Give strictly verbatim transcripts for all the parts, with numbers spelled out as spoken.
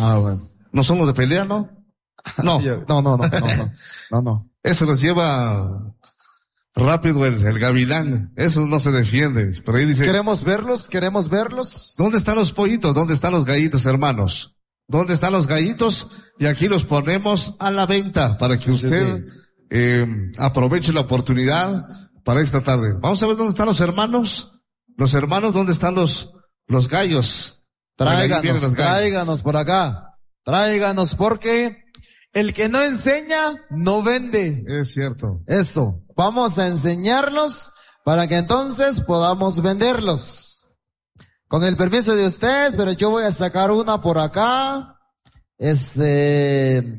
Ah, bueno. ¿No son los de pelea, no? No. No, no, no, no, no, no, no. Eso los lleva rápido el, el gavilán. Eso no se defiende. Pero ahí dice, Queremos verlos, queremos verlos. ¿dónde están los pollitos? ¿Dónde están los gallitos, hermanos? ¿Dónde están los gallitos? Y aquí los ponemos a la venta para que Sí, sí, usted sí. Eh, aproveche la oportunidad para esta tarde. Vamos a ver dónde están los hermanos. Los hermanos, ¿dónde están los, los gallos? Ahí vienen Tráiganos, los gallos. tráiganos por acá. Tráiganos porque el que no enseña, no vende. Es cierto. Eso. Vamos a enseñarlos para que entonces podamos venderlos. Con el permiso de ustedes, pero yo voy a sacar una por acá. Este...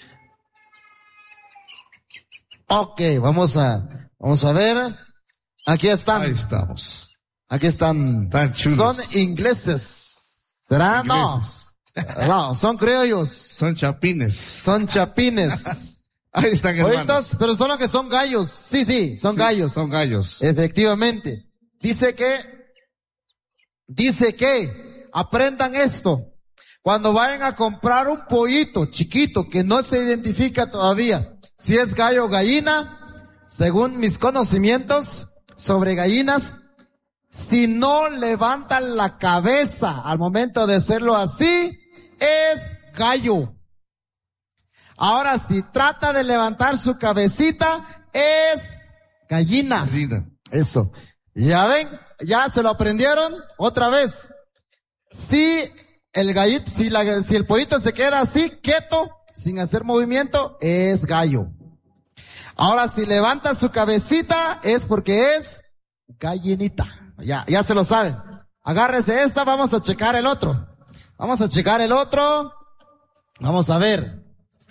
Ok, vamos a, vamos a ver. Aquí están. Ahí estamos. Aquí están. Tan chulos. Son ingleses. ¿Será? Ingleses. No. No, son criollos. Son chapines. Son chapines. Ahí están, hermanos. Oídos, pero solo que son gallos. Sí, sí, son Sí, gallos. Son gallos. Efectivamente. Dice que, dice que aprendan esto. Cuando vayan a comprar un pollito chiquito que no se identifica todavía si es gallo o gallina, según mis conocimientos sobre gallinas, si no levantan la cabeza al momento de hacerlo así, es gallo. Ahora, si trata de levantar su cabecita, es gallina. Gallina. Eso. Ya ven, ya se lo aprendieron otra vez. Si el gallito, si la, si el pollito se queda así, quieto, sin hacer movimiento, es gallo. Ahora, si levanta su cabecita, es porque es gallinita. Ya, ya se lo saben. Agárrese esta, vamos a checar el otro. Vamos a checar el otro. Vamos a ver.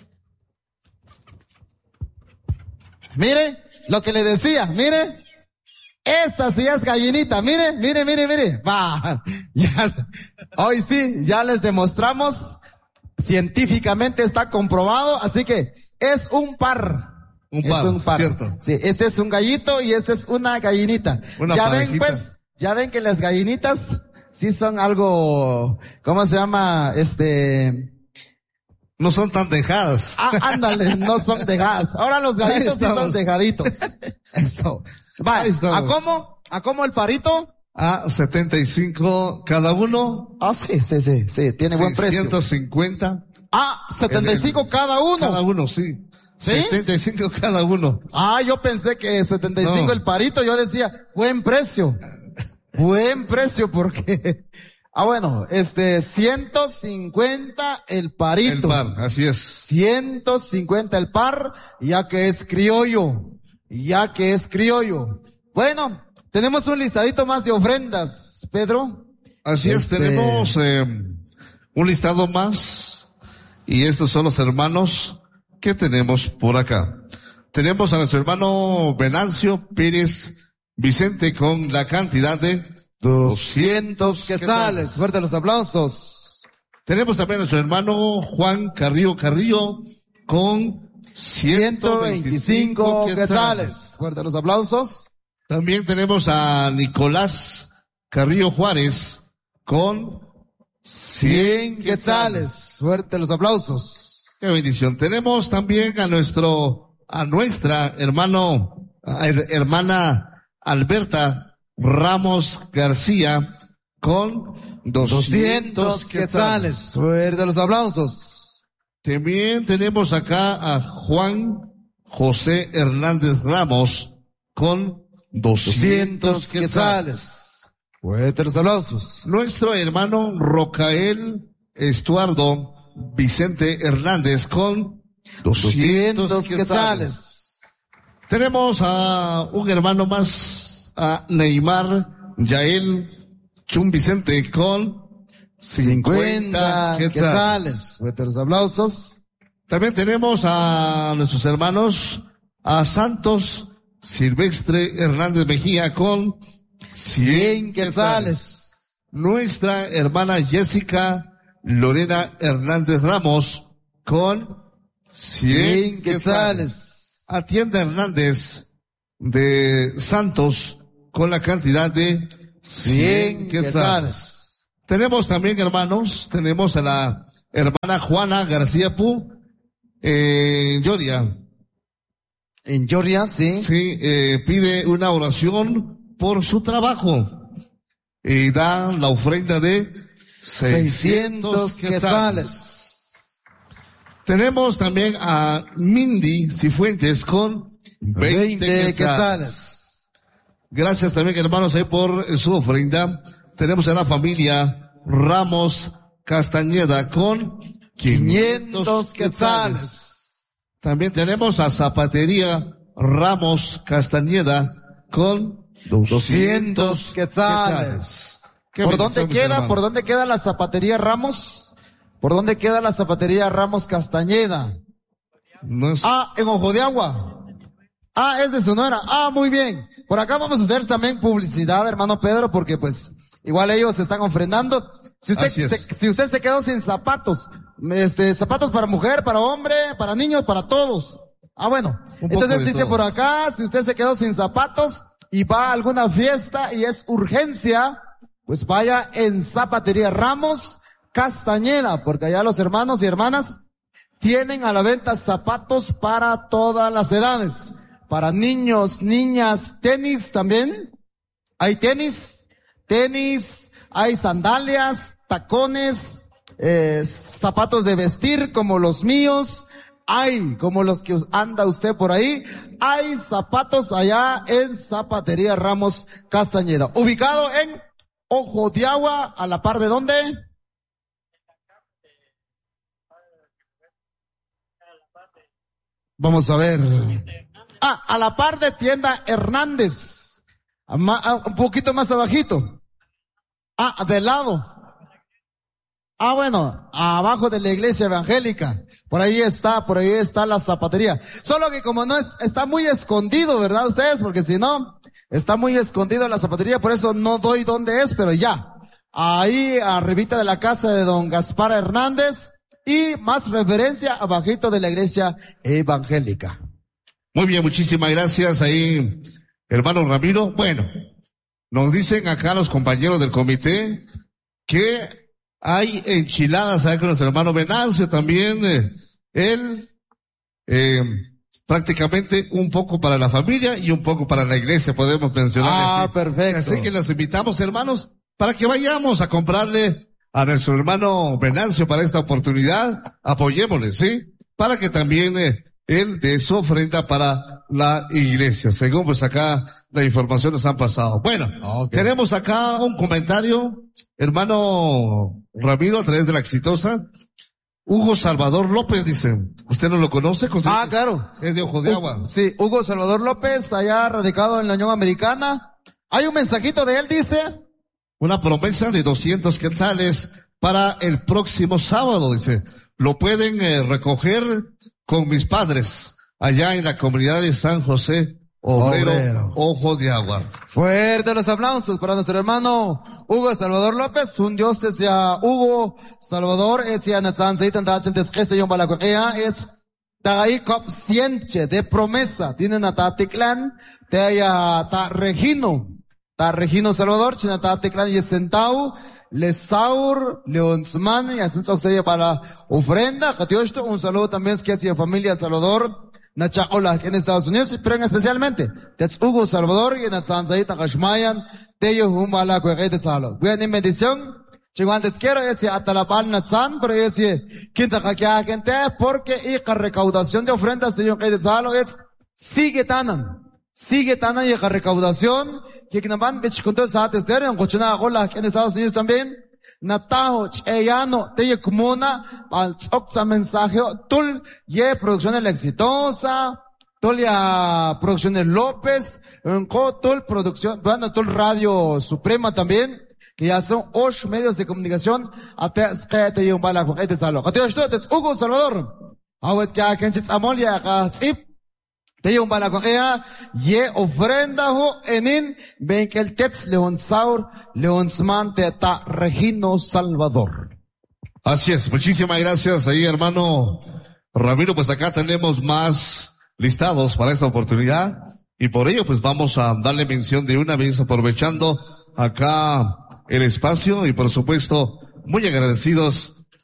Mire, lo que le decía, mire. Esta sí es gallinita, mire, mire, mire, mire. Va, ya, hoy sí, ya les demostramos, científicamente está comprobado, así que es un par. Un es par, un par. cierto. Sí, este es un gallito y este es una gallinita. Una ya parejita. ven pues, ya ven que las gallinitas sí son algo, ¿cómo se llama? Este... No son tan dejadas. Ah, ándale, no son dejadas. Ahora los Ahí gallitos sí son estamos. dejaditos. Eso. Va, Ahí estamos. ¿a cómo? ¿A cómo el parito? A setenta y cinco cada uno. Ah, sí, sí, sí, sí, tiene buen precio. ciento cincuenta. Ah, setenta y cinco cada uno. Cada uno, sí. ¿Sí? setenta y cinco cada uno. Ah, yo pensé que setenta y cinco No. el parito, yo decía, buen precio. Buen precio porque... Ah, bueno, este, ciento cincuenta el parito. El par, así es. ciento cincuenta el par, ya que es criollo. Ya que es criollo. Bueno, tenemos un listadito más de ofrendas, Pedro. Así es, Este- tenemos eh, un listado más. Y estos son los hermanos que tenemos por acá. Tenemos a nuestro hermano Venancio Pérez Vicente con la cantidad de doscientos quetzales. quetzales. Fuerte los aplausos. Tenemos también a nuestro hermano Juan Carrillo Carrillo con ciento ciento veinticinco veinticinco quetzales. quetzales. Fuerte los aplausos. También tenemos a Nicolás Carrillo Juárez con cien quetzales. Fuerte los aplausos. Qué bendición. Tenemos también a nuestro, a nuestra hermano, a her- hermana Alberta Ramos García con doscientos doscientos quetzales. quetzales. Fuerte los aplausos. También tenemos acá a Juan José Hernández Ramos con doscientos doscientos quetzales. quetzales. Fuerte los aplausos. Nuestro hermano Rocael Estuardo Vicente Hernández con doscientos doscientos quetzales. quetzales. Tenemos a un hermano más, a Neymar Yael Chum Vicente con cincuenta cincuenta quetzales. quetzales. Fuerte los aplausos. También tenemos a nuestros hermanos, a Santos Silvestre Hernández Mejía con cien quetzales. Nuestra hermana Jessica Lorena Hernández Ramos con cien cien quetzales. quetzales. Atienda Hernández de Santos con la cantidad de cien cien quetzales. quetzales. Tenemos también, hermanos, tenemos a la hermana Juana García Pu, eh, en Georgia. En Georgia, sí. Sí, eh, pide una oración por su trabajo. Y da la ofrenda de seiscientos quetzales. Tenemos también a Mindy Cifuentes con veinte, veinte quetzales. quetzales. Gracias también, hermanos, ahí por su ofrenda. Tenemos a la familia Ramos Castañeda con quinientos quetzales. También tenemos a Zapatería Ramos Castañeda con doscientos quetzales. ¿Por dónde queda? Hermano? ¿Por dónde queda la Zapatería Ramos? ¿Por dónde queda la Zapatería Ramos Castañeda? No es... Ah, en Ojo de Agua. Ah, es de Sonora. Ah, muy bien. Por acá vamos a hacer también publicidad, hermano Pedro, porque pues igual ellos se están ofrendando. Si usted, se, si usted se quedó sin zapatos, este, zapatos para mujer, para hombre, para niños, para todos. Ah, bueno. Entonces dice todo. Por acá, si usted se quedó sin zapatos y va a alguna fiesta y es urgencia, pues vaya en Zapatería Ramos Castañeda, porque allá los hermanos y hermanas tienen a la venta zapatos para todas las edades. Para niños, niñas, tenis también. Hay tenis, tenis, hay sandalias, tacones, eh, zapatos de vestir como los míos. Hay, como los que anda usted por ahí, hay zapatos allá en Zapatería Ramos Castañeda. Ubicado en Ojo de Agua, ¿a la par de dónde? Vamos a ver. Ah, a la par de Tienda Hernández. Un poquito más abajito. Ah, de lado. Ah, bueno, abajo de la iglesia evangélica. Por ahí está, por ahí está la zapatería. Solo que como no es, está muy escondido, ¿verdad ustedes? Porque si no, está muy escondido la zapatería, por eso no doy dónde es, pero ya. Ahí, arribita de la casa de don Gaspar Hernández y más referencia abajito de la iglesia evangélica. Muy bien, muchísimas gracias ahí, hermano Ramiro. Bueno, nos dicen acá los compañeros del comité que hay enchiladas ahí con nuestro hermano Venancio también. Eh, él, eh, prácticamente un poco para la familia y un poco para la iglesia, podemos mencionar. Ah, así. Perfecto. Así que los invitamos, hermanos, para que vayamos a comprarle a nuestro hermano Venancio para esta oportunidad. Apoyémosle, ¿sí? Para que también eh, él dé su ofrenda para la iglesia, según pues acá la información nos han pasado. Bueno, okay. Tenemos acá un comentario, hermano Ramiro, a través de la exitosa. Hugo Salvador López dice, ¿usted no lo conoce, José? Ah, claro. Es de Ojo de Agua. Sí, Hugo Salvador López, allá radicado en la Unión Americana. Hay un mensajito de él, dice. Una promesa de doscientos quetzales para el próximo sábado, dice. Lo pueden eh, recoger con mis padres, allá en la comunidad de San José Obrero, Obrero. Ojo de Agua. Fuerte los aplausos para nuestro hermano Hugo Salvador López. Un Dios te sea Hugo Salvador. Es ya Natzan Zeitan Dachen des Geste Yom Balacoea. Es Tagai Cop Cienche de promesa. Tienen a Taticlan. Te haya Ta Regino. Ta Regino Salvador. China Taticlan y Centau. Lesaur, Leonsman, y hacen su para ofrenda. Un saludo también es que hacia familia Salvador. Nacha hola en Estados Unidos, pero en especialmente Tets Hugo Salvador y Natsan Zaita Kashmayan, Teyo Humala Cuerete Salo. Buena bendición. Chinguantes quiero decir Atalapal Natsan, pero decir Quinta Kakia Gente, porque y la recaudación de ofrendas, señor Cuerete Salo, es sigue tanan. Sigue tanan y la recaudación, que Kinaban Bichkunto Sates Dere, en Cochina hola en Estados Unidos también. Natajo, Cheyano, Teye Kumona, al Oxa mensaje, Tul, Ye, Producciones La Exitosa, Tul ya Producciones López, Tul, Producción, bueno, Tul Radio Suprema también, que ya son ocho medios de comunicación, ate skete y un bala con este salo. Kateo esto, es Hugo Salvador. Awet que aquí en Amolia, Katzip. Te un bala con ella, ye ofrenda ho enin, ven que el tets leonsaur, leonsman te ta Regino Salvador. Así es, muchísimas gracias ahí, hermano Ramiro. Pues acá tenemos más listados para esta oportunidad y por ello pues vamos a darle mención de una vez, aprovechando acá el espacio y por supuesto muy agradecidos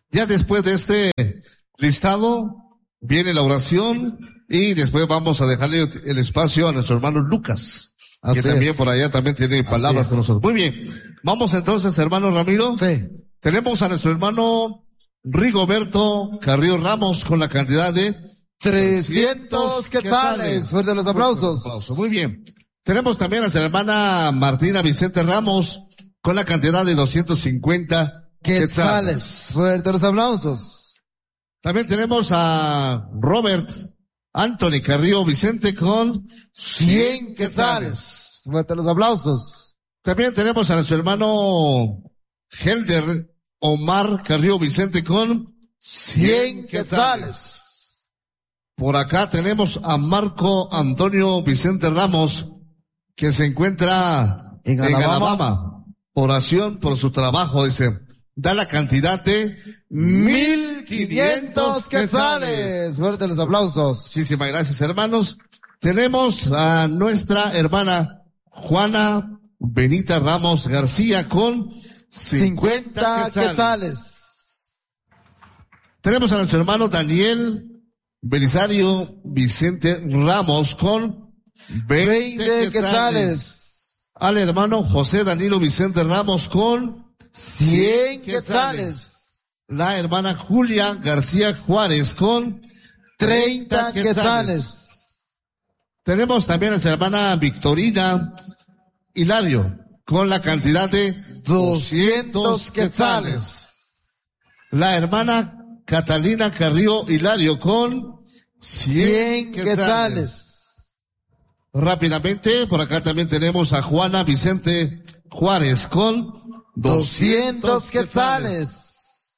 Ya después de este listado, viene la oración y después vamos a dejarle el espacio a nuestro hermano Lucas, Así que también es. por allá también tiene palabras con nosotros. Muy bien. Vamos entonces, hermano Ramiro. Sí. Tenemos a nuestro hermano Rigoberto Carrillo Ramos con la cantidad de trescientos quetzales. Fuerte los aplausos. Aplauso. Muy bien. Tenemos también a nuestra hermana Martina Vicente Ramos con la cantidad de doscientos cincuenta Quetzales. quetzales. Fuerte los aplausos. También tenemos a Robert Anthony Carrillo Vicente con cien quetzales. Fuerte los aplausos. También tenemos a nuestro hermano Helder Omar Carrillo Vicente con cien quetzales. Por acá tenemos a Marco Antonio Vicente Ramos, que se encuentra en en Alabama. Alabama. Oración por su trabajo, dice. Da la cantidad de mil quinientos quetzales. Fuerte los aplausos. Muchísimas gracias, hermanos. Tenemos a nuestra hermana Juana Benita Ramos García con cincuenta quetzales. quetzales. Tenemos a nuestro hermano Daniel Belisario Vicente Ramos con veinte, veinte quetzales. quetzales. Al hermano José Danilo Vicente Ramos con cien quetzales. La hermana Julia García Juárez con treinta quetzales. quetzales. Tenemos también a nuestra hermana Victorina Hilario con la cantidad de doscientos quetzales. La hermana Catalina Carrillo Hilario con cien cien quetzales. quetzales. Rápidamente, por acá también tenemos a Juana Vicente Juárez con doscientos quetzales.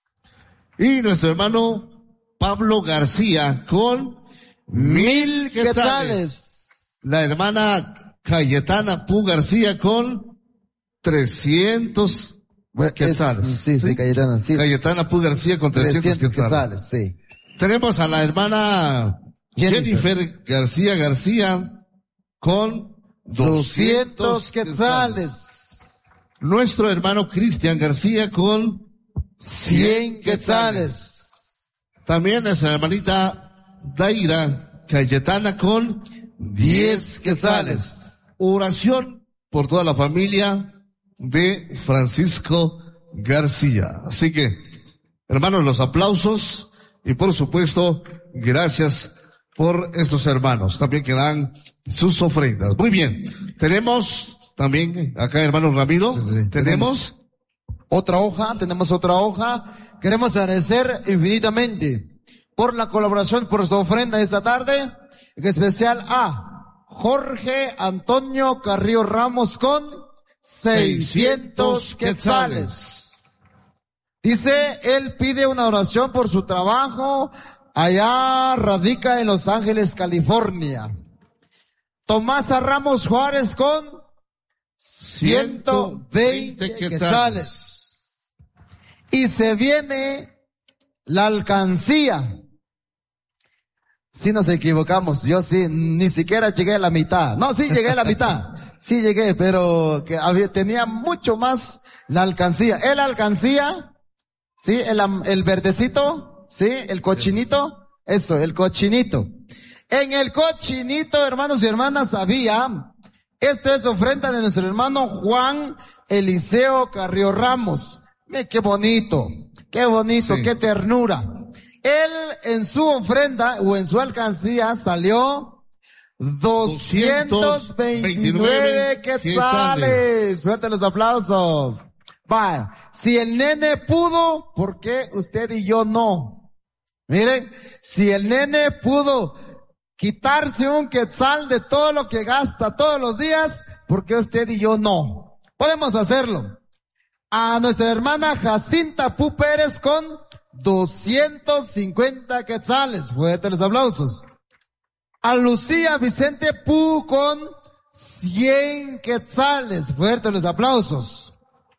Y nuestro hermano Pablo García con mil quetzales. quetzales. La hermana Cayetana Pu García con trescientos Bueno, quetzales. es- sí, sí, Cayetana, sí. Cayetana Pu García con trescientos, trescientos quetzales. quetzales, sí. Tenemos a la hermana Jennifer. Jennifer García García con doscientos doscientos quetzales. Nuestro hermano Cristian García con cien quetzales. También nuestra hermanita Daira Cayetana con diez quetzales. Oración por toda la familia de Francisco García. Así que, hermanos, los aplausos y por supuesto, gracias por estos hermanos también que dan sus ofrendas. Muy bien. Tenemos también acá, hermano Ramiro, Sí, sí. tenemos Otra hoja, tenemos otra hoja. Queremos agradecer infinitamente por la colaboración, por su ofrenda esta tarde, en especial a Jorge Antonio Carrillo Ramos con seiscientos quetzales. Dice, él pide una oración por su trabajo, allá radica en Los Ángeles, California. Tomás Ramos Juárez con ciento veinte quetzales. Y se viene la alcancía. Si nos equivocamos, yo sí, ni siquiera llegué a la mitad. No, sí llegué a la mitad. Sí llegué, pero que había, tenía mucho más la alcancía. El alcancía, sí, el, am- el verdecito, sí, el cochinito, eso, el cochinito. En el cochinito, hermanos y hermanas, había, esto es ofrenda de nuestro hermano Juan Eliseo Carrillo Ramos. Mire, qué bonito, qué bonito, Sí. qué ternura. Él en su ofrenda o en su alcancía salió doscientos veintinueve quetzales. Suelten los aplausos. Vaya, si el nene pudo, ¿por qué usted y yo no? Miren, si el nene pudo quitarse un quetzal de todo lo que gasta todos los días, ¿por qué usted y yo no? Podemos hacerlo. A nuestra hermana Jacinta Pu Pérez con doscientos cincuenta quetzales. Fuertes los aplausos. A Lucía Vicente Pu con cien quetzales. Fuertes los aplausos.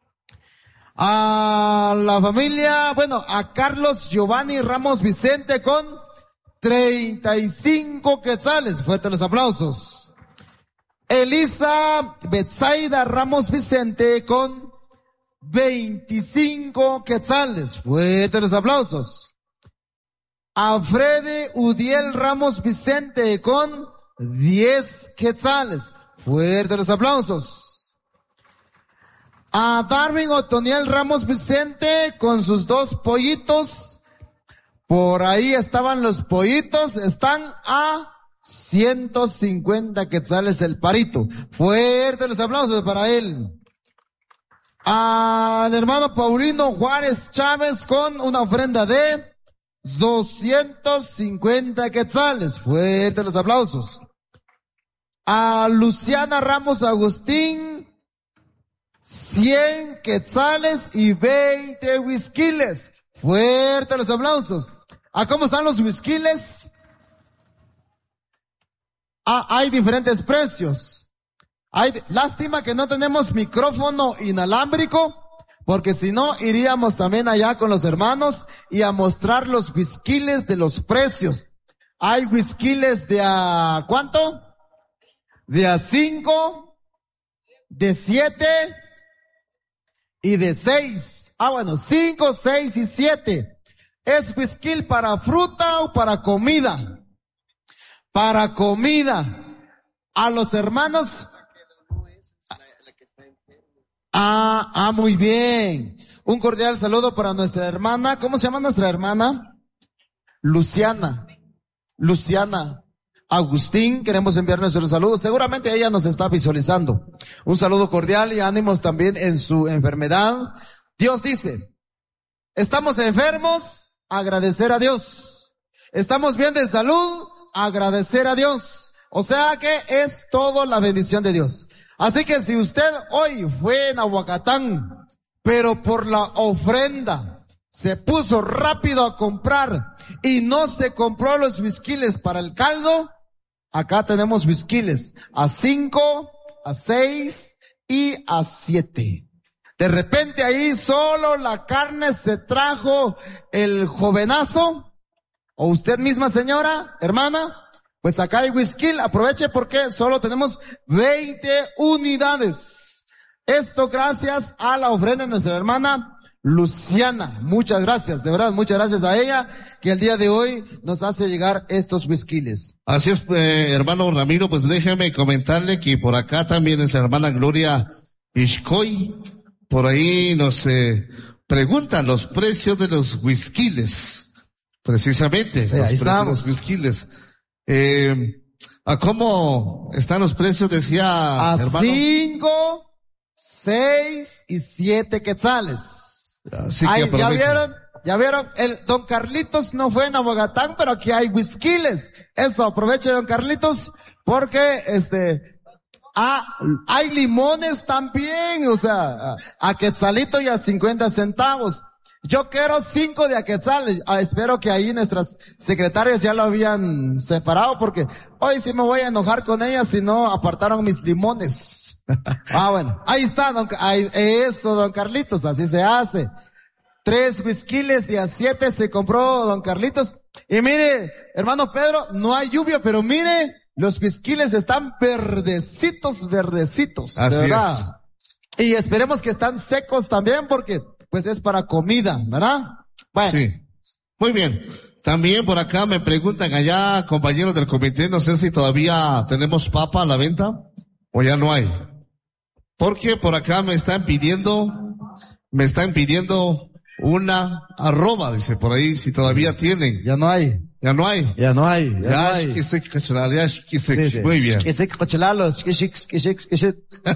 A la familia, bueno, a Carlos Giovanni Ramos Vicente con treinta y cinco quetzales. Fuertes los aplausos. Elisa Betsaida Ramos Vicente con veinticinco quetzales. Fuertes los aplausos. A Freddy Udiel Ramos Vicente con diez quetzales. Fuertes los aplausos. A Darwin Otoniel Ramos Vicente con sus dos pollitos. Por ahí estaban los pollitos. Están a ciento cincuenta quetzales el parito. Fuertes los aplausos para él. Al hermano Paulino Juárez Chávez con una ofrenda de doscientos cincuenta quetzales. Fuertes los aplausos. A Luciana Ramos Agustín, cien quetzales y veinte whiskiles. Fuertes los aplausos. ¿A cómo están los whiskiles? Ah, hay diferentes precios. Hay, lástima que no tenemos micrófono inalámbrico, porque si no iríamos también allá con los hermanos y a mostrar los whiskiles de los precios. Hay whiskiles de a ¿cuánto? De a cinco, de siete y de seis. Ah, bueno, cinco, seis y siete. ¿Es whisky para fruta o para comida? Para comida. A los hermanos. Ah, ah, muy bien. Un cordial saludo para nuestra hermana. ¿Cómo se llama nuestra hermana? Luciana. Luciana Agustín. Queremos enviar nuestros saludos. Seguramente ella nos está visualizando. Un saludo cordial y ánimos también en su enfermedad. Dios dice, estamos enfermos, agradecer a Dios. Estamos bien de salud, agradecer a Dios. O sea que es todo la bendición de Dios. Así que si usted hoy fue en Aguacatán, pero por la ofrenda se puso rápido a comprar y no se compró los whiskiles para el caldo, acá tenemos whiskiles a cinco, a seis y a siete. De repente ahí solo la carne se trajo el jovenazo, o usted misma señora, hermana, pues acá hay whisky, aproveche porque solo tenemos veinte unidades. Esto gracias a la ofrenda de nuestra hermana Luciana. Muchas gracias, de verdad, muchas gracias a ella que el día de hoy nos hace llegar estos whiskiles. Así es, eh, hermano Ramiro, pues déjeme comentarle que por acá también es la hermana Gloria Ishkoy. Por ahí nos eh, preguntan los precios de los whiskiles. Precisamente, sí, los ahí precios estamos. de los whiskiles. Eh, ¿a cómo están los precios? Decía, A hermano. cinco, seis y siete quetzales. Así que Ay, ya aprovechen. vieron, ya vieron, el don Carlitos no fue en Aguacatán, pero aquí hay whiskiles. Eso, aproveche don Carlitos, porque este, ah, hay limones también, o sea, a, a quetzalito y a cincuenta centavos. Yo quiero cinco de a quetzales. Ah, espero que ahí nuestras secretarias ya lo habían separado, porque hoy sí me voy a enojar con ellas si no apartaron mis limones. Ah, bueno, ahí está, don, ahí, eso, don Carlitos, así se hace. Tres whiskiles de a siete se compró don Carlitos. Y mire, hermano Pedro, no hay lluvia, pero mire, los whiskiles están verdecitos, verdecitos. Así de verdad. es. Y esperemos que están secos también, porque pues es para comida, ¿verdad? Bueno. Sí. Muy bien. También por acá me preguntan allá, compañeros del comité, no sé si todavía tenemos papa a la venta o ya no hay. Porque por acá me están pidiendo, me están pidiendo una arroba, dice por ahí, si todavía tienen. Ya no hay. Ya no hay. Ya no hay. Ya, Ya, no hay. shkisek, kachalal, ya, shkisek. Sí, sí. Muy bien. Shkisek, cochelalos, shkishik, shkishik, shkishik.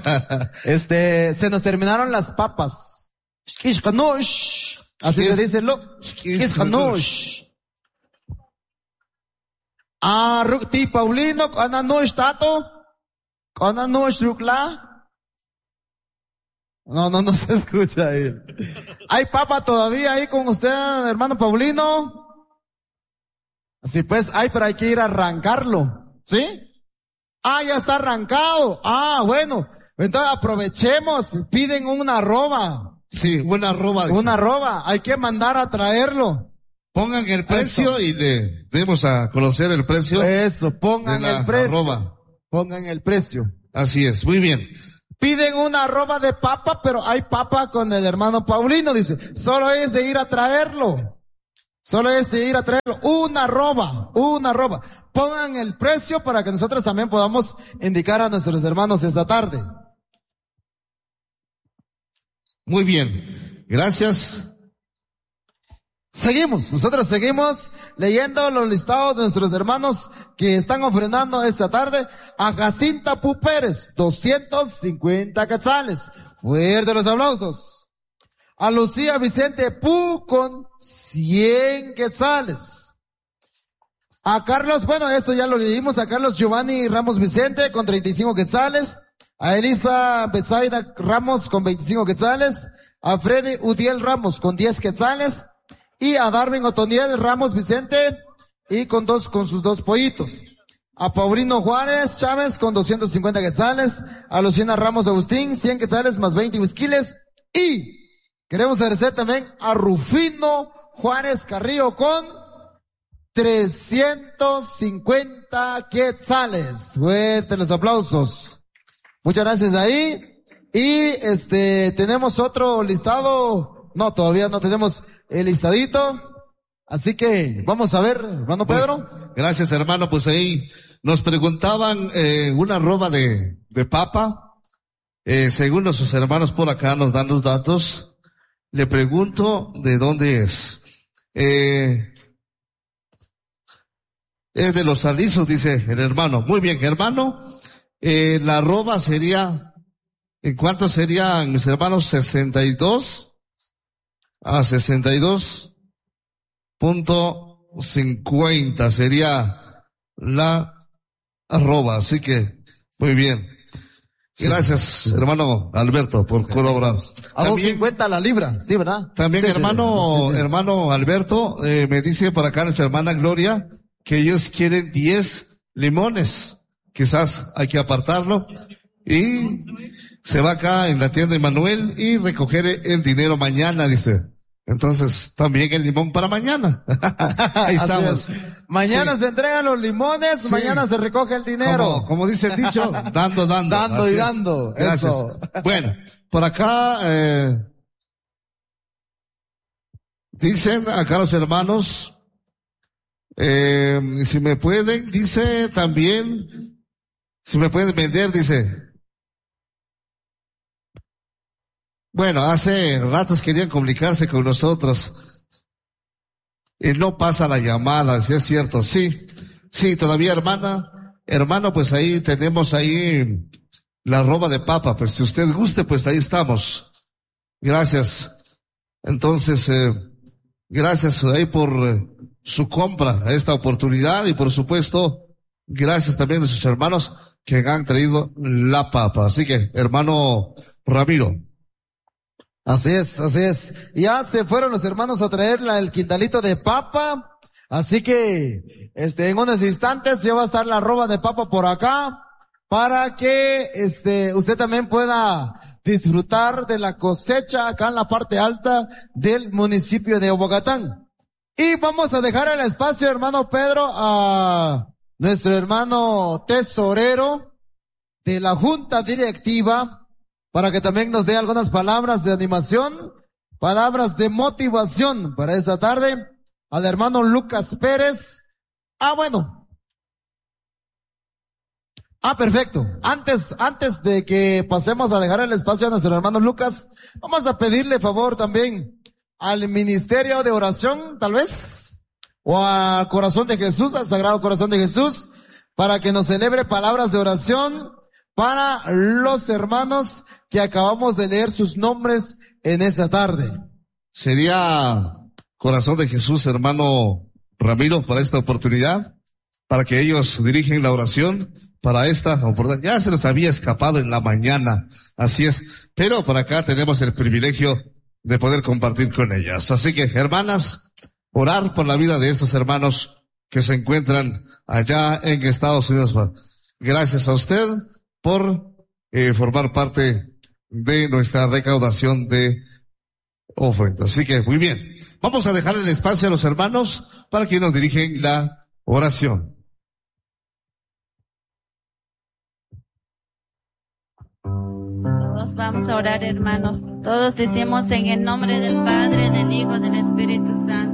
Este, se nos terminaron las papas. Shkishkanush. Así se dice lo. Shkishkanush. Ah, Rukti Paulino, Ananush Tato. Ananush Rukla. No, no, no se escucha ahí. ¿Hay papa todavía ahí con usted, hermano Paulino? Así pues, hay, pero hay que ir a arrancarlo. ¿Sí? Ah, ya está arrancado. Ah, bueno. Entonces aprovechemos. Piden una arroba. Sí, una arroba. dice. Una arroba. Hay que mandar a traerlo. Pongan el precio Eso. y le demos a conocer el precio. Eso, pongan de la el precio. arroba. Pongan el precio. Así es, muy bien. Piden una arroba de papa, pero hay papa con el hermano Paulino, dice. Solo es de ir a traerlo. Solo es de ir a traerlo. Una arroba, una arroba. Pongan el precio para que nosotros también podamos indicar a nuestros hermanos esta tarde. Muy bien. Gracias. Seguimos, nosotros seguimos leyendo los listados de nuestros hermanos que están ofrendando esta tarde. A Jacinta Pu Pérez, doscientos cincuenta quetzales. Fuerte los aplausos. A Lucía Vicente Pu con cien quetzales. A Carlos, bueno, esto ya lo leímos, a Carlos Giovanni Ramos Vicente con treinta y cinco quetzales. A Elisa Betsaida Ramos con veinticinco quetzales. A Freddy Udiel Ramos con diez quetzales. Y a Darwin Otoniel Ramos Vicente y con dos, con sus dos pollitos. A Paulino Juárez Chávez con doscientos cincuenta quetzales. A Luciana Ramos Agustín, cien quetzales más veinte whisquiles. Y queremos agradecer también a Rufino Juárez Carrillo con trescientos cincuenta quetzales. Fuerte los aplausos. Muchas gracias ahí. Y este, tenemos otro listado. No, todavía no tenemos el listadito. Así que vamos a ver, hermano Pedro. Bueno, gracias, hermano. Pues ahí nos preguntaban eh, una arroba de, de papa. Eh, según nuestros hermanos por acá nos dan los datos. Le pregunto de dónde es. Eh, es de Los Alisos, dice el hermano. Muy bien, hermano. Eh, la arroba sería, ¿en cuánto serían mis hermanos? sesenta y dos. A sesenta y dos punto cincuenta sería la arroba. Así que, muy bien. Gracias, sí, sí, hermano Alberto, por sí, colaborar. A dos cincuenta la libra, sí, ¿verdad? También, sí, hermano, sí, sí, sí. hermano Alberto, eh, me dice por acá nuestra hermana Gloria que ellos quieren diez limones. Quizás hay que apartarlo. Y se va acá en la tienda de Manuel y recoger el dinero mañana, dice. Entonces, también el limón para mañana. Ahí estamos. Mañana sí. se entregan los limones, sí. mañana se recoge el dinero. Como, como dice el dicho, dando, dando. Dando Así y dando. Es. Gracias. Eso. Bueno, por acá, eh, dicen acá los hermanos, eh, si me pueden, dice también, si me pueden vender, dice. Bueno, hace ratos querían comunicarse con nosotros. Y no pasa la llamada, si es cierto, sí. Sí, todavía hermana, hermano, pues ahí tenemos ahí la arroba de papa, pues si usted guste, pues ahí estamos. Gracias. Entonces, eh, gracias ahí por eh, su compra a esta oportunidad y por supuesto, gracias también a sus hermanos que han traído la papa. Así que, hermano Ramiro. Así es, así es. Ya se fueron los hermanos a traer la, el quintalito de papa. Así que, este, en unos instantes ya va a estar la arroba de papa por acá para que, este, usted también pueda disfrutar de la cosecha acá en la parte alta del municipio de Bogotá. Y vamos a dejar el espacio, hermano Pedro, a nuestro hermano tesorero de la junta directiva, para que también nos dé algunas palabras de animación, palabras de motivación para esta tarde, al hermano Lucas Pérez. Ah, bueno. Ah, perfecto. Antes, antes de que pasemos a dejar el espacio a nuestro hermano Lucas, vamos a pedirle favor también al Ministerio de Oración, tal vez, o al Corazón de Jesús, al Sagrado Corazón de Jesús, para que nos celebre palabras de oración para los hermanos que acabamos de leer sus nombres en esta tarde. Sería Corazón de Jesús, hermano Ramiro, para esta oportunidad, para que ellos dirigen la oración para esta oportunidad. Ya se les había escapado en la mañana, así es, pero por acá tenemos el privilegio de poder compartir con ellas. Así que, hermanas, orar por la vida de estos hermanos que se encuentran allá en Estados Unidos. Gracias a usted por eh, formar parte de nuestra recaudación de ofrenda. Así que, muy bien. Vamos a dejar el espacio a los hermanos para que nos dirigen la oración. Todos vamos a orar, hermanos. Todos decimos en el nombre del Padre, del Hijo, del Espíritu Santo.